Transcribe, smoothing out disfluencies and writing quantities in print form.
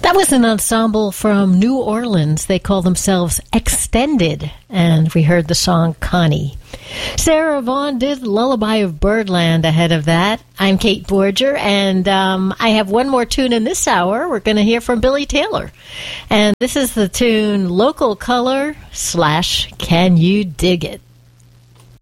That was an ensemble from New Orleans. They call themselves Extended, and we heard the song Connie. Sarah Vaughan did Lullaby of Birdland ahead of that. I'm Kate Borger, and I have one more tune in this hour. We're going to hear from Billy Taylor. And this is the tune Local Color / Can You Dig It?